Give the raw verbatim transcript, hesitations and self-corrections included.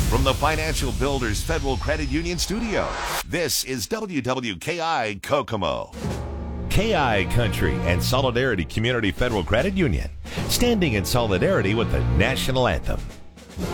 From the Financial Builders Federal Credit Union studio, this is W W K I Kokomo. K I Country and Solidarity Community Federal Credit Union, standing in solidarity with the national anthem.